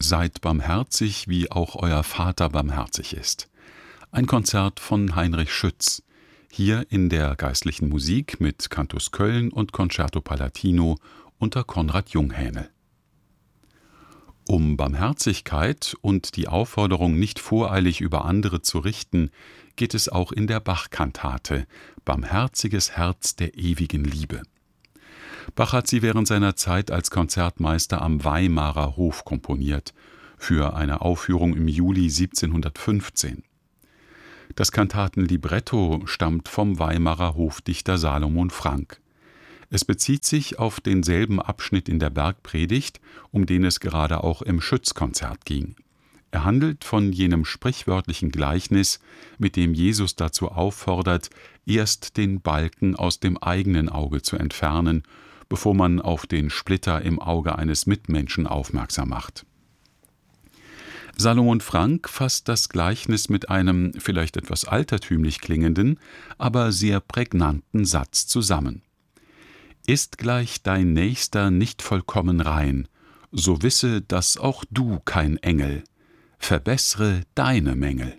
Seid barmherzig, wie auch euer Vater barmherzig ist. Ein Konzert von Heinrich Schütz. Hier in der Geistlichen Musik mit Cantus Köln und Concerto Palatino unter Konrad Junghähnel. Um Barmherzigkeit und die Aufforderung, nicht voreilig über andere zu richten, geht es auch in der Bach-Kantate »Barmherziges Herz der ewigen Liebe«. Bach hat sie während seiner Zeit als Konzertmeister am Weimarer Hof komponiert, für eine Aufführung im Juli 1715. Das Kantatenlibretto stammt vom Weimarer Hofdichter Salomon Frank. Es bezieht sich auf denselben Abschnitt in der Bergpredigt, um den es gerade auch im Schütz-Konzert ging. Er handelt von jenem sprichwörtlichen Gleichnis, mit dem Jesus dazu auffordert, erst den Balken aus dem eigenen Auge zu entfernen, bevor man auf den Splitter im Auge eines Mitmenschen aufmerksam macht. Salomon Frank fasst das Gleichnis mit einem vielleicht etwas altertümlich klingenden, aber sehr prägnanten Satz zusammen. Ist gleich dein Nächster nicht vollkommen rein, so wisse, dass auch du kein Engel, verbessere deine Mängel.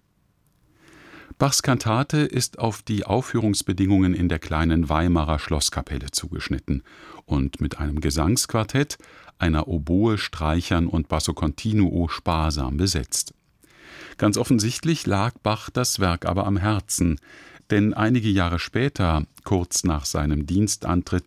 Bachs Kantate ist auf die Aufführungsbedingungen in der kleinen Weimarer Schlosskapelle zugeschnitten und mit einem Gesangsquartett, einer Oboe, Streichern und Basso Continuo sparsam besetzt. Ganz offensichtlich lag Bach das Werk aber am Herzen, denn einige Jahre später, kurz nach seinem Dienstantritt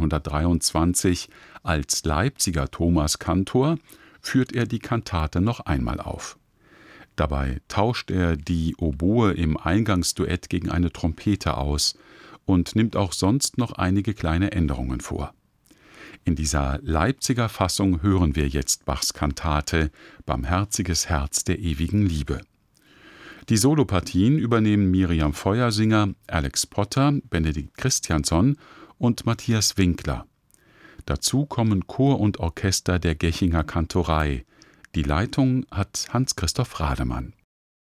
1723 als Leipziger Thomaskantor, führt er die Kantate noch einmal auf. Dabei tauscht er die Oboe im Eingangsduett gegen eine Trompete aus und nimmt auch sonst noch einige kleine Änderungen vor. In dieser Leipziger Fassung hören wir jetzt Bachs Kantate »Barmherziges Herz der ewigen Liebe«. Die Solopartien übernehmen Miriam Feuersinger, Alex Potter, Benedikt Christiansson und Matthias Winkler. Dazu kommen Chor und Orchester der Gechinger Kantorei. Die Leitung hat Hans-Christoph Rademann.